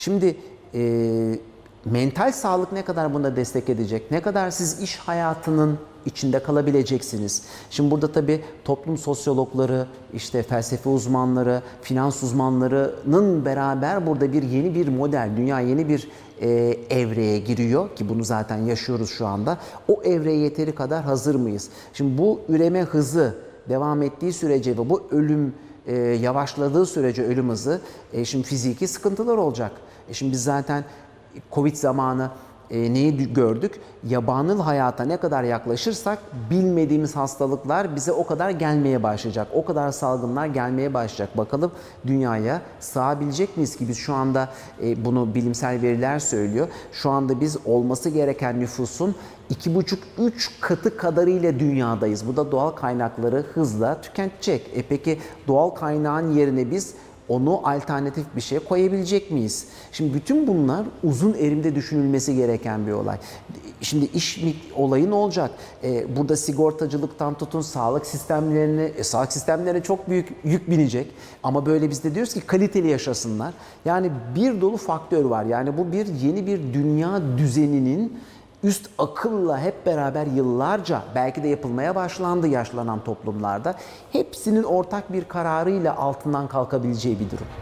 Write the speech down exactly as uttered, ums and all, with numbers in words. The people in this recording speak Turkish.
Şimdi e, mental sağlık ne kadar bunda destek edecek? Ne kadar siz iş hayatının içinde kalabileceksiniz? Şimdi burada tabii toplum sosyologları, işte felsefe uzmanları, finans uzmanlarının beraber burada bir yeni bir model, dünya yeni bir e, evreye giriyor ki bunu zaten yaşıyoruz şu anda. O evreye yeteri kadar hazır mıyız? Şimdi bu üreme hızı devam ettiği sürece ve bu ölüm e, yavaşladığı sürece ölüm hızı, e, şimdi fiziki sıkıntılar olacak. E şimdi biz zaten Covid zamanı e, neyi gördük? Yabanıl hayata ne kadar yaklaşırsak bilmediğimiz hastalıklar bize o kadar gelmeye başlayacak. O kadar salgınlar gelmeye başlayacak. Bakalım dünyaya sığabilecek miyiz ki biz şu anda e, bunu bilimsel veriler söylüyor. Şu anda biz olması gereken nüfusun iki buçuk üç katı kadarıyla dünyadayız. Bu da doğal kaynakları hızla tüketecek. E peki doğal kaynağın yerine biz onu alternatif bir şeye koyabilecek miyiz? Şimdi bütün bunlar uzun erimde düşünülmesi gereken bir olay. Şimdi iş olayı ne olacak? Ee, burada sigortacılıktan tutun sağlık sistemlerine, e, sağlık sistemlerine çok büyük yük binecek. Ama böyle biz de diyoruz ki kaliteli yaşasınlar. Yani bir dolu faktör var. Yani bu bir yeni bir dünya düzeninin üst akılla hep beraber yıllarca belki de yapılmaya başlandı yaşlanan toplumlarda. Hepsinin ortak bir kararıyla altından kalkabileceği bir durum.